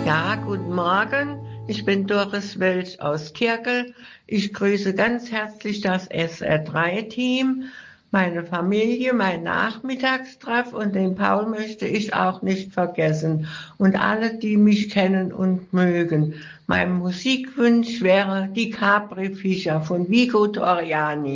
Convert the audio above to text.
Ja, guten Morgen. Ich bin Doris Welch aus Kirkel. Ich grüße ganz herzlich das SR3-Team, meine Familie, mein Nachmittagstreff und den Paul möchte ich auch nicht vergessen und alle, die mich kennen und mögen. Mein Musikwunsch wäre die Capri Fischer von Vico Torriani.